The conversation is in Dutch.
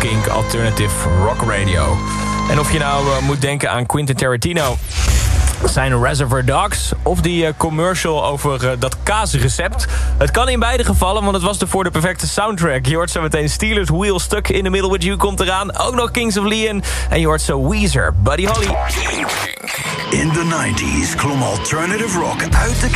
Kink Alternative Rock Radio. En of je nou moet denken aan Quentin Tarantino, zijn Reservoir Dogs of die commercial over dat kaasrecept. Het kan in beide gevallen, want het was voor de perfecte soundtrack. Je hoort zo meteen Steelers Wheel, Stuck in the Middle with You komt eraan. Ook nog Kings of Leon. En je hoort zo Weezer, Buddy Holly. In the 90s klom alternative rock uit de